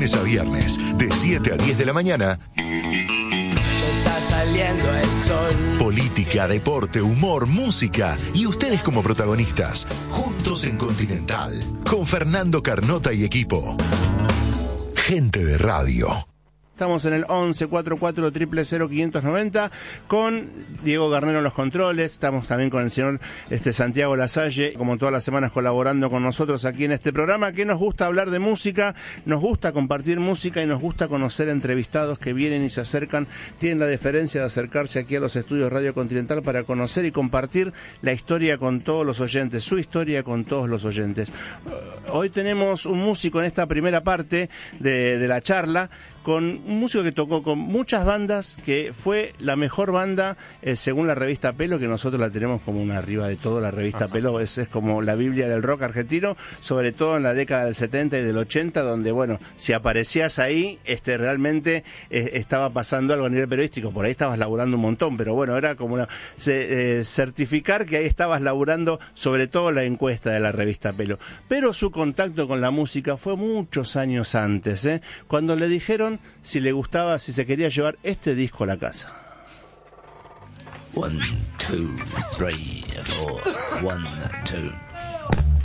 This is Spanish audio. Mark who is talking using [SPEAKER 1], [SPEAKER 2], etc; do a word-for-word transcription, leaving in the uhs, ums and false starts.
[SPEAKER 1] lunes a viernes, de siete a diez de la mañana.
[SPEAKER 2] Está saliendo el sol.
[SPEAKER 1] Política, deporte, humor, música y ustedes como protagonistas, juntos en Continental, con Fernando Carnota y equipo. Gente de radio.
[SPEAKER 3] Estamos en el once cuarenta y cuatro, cero cero cero, quinientos noventa con Diego Garnero en los controles. Estamos también con el señor este, Santiago Lasalle, como todas las semanas colaborando con nosotros aquí en este programa, que nos gusta hablar de música, nos gusta compartir música y nos gusta conocer entrevistados que vienen y se acercan, tienen la deferencia de acercarse aquí a los estudios Radio Continental para conocer y compartir la historia con todos los oyentes, su historia con todos los oyentes. Hoy tenemos un músico en esta primera parte de, de la charla, con un músico que tocó con muchas bandas, que fue la mejor banda, eh, según la revista Pelo, que nosotros la tenemos como una arriba de todo, la revista Pelo es, es como la Biblia del rock argentino, sobre todo en la década del setenta y del ochenta, donde, bueno, si aparecías ahí, este realmente eh, estaba pasando algo a nivel periodístico, por ahí estabas laburando un montón, pero bueno, era como una, se, eh, certificar que ahí estabas laburando, sobre todo la encuesta de la revista Pelo. Pero su contacto con la música fue muchos años antes, ¿eh? Cuando le dijeron si le gustaba, si se quería llevar este disco a la casa.
[SPEAKER 2] One, two, three, four. One, two.